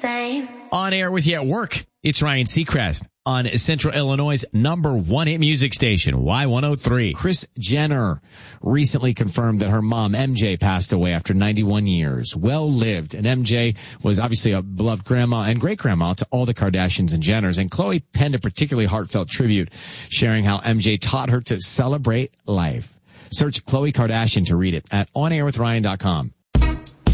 same. On air with you at work. It's Ryan Seacrest on Central Illinois' #1 hit music station, Y103. Kris Jenner recently confirmed that her mom, MJ, passed away after 91 years. Well lived. And MJ was obviously a beloved grandma and great-grandma to all the Kardashians and Jenners. And Khloe penned a particularly heartfelt tribute, sharing how MJ taught her to celebrate life. Search Khloe Kardashian to read it at onairwithryan.com.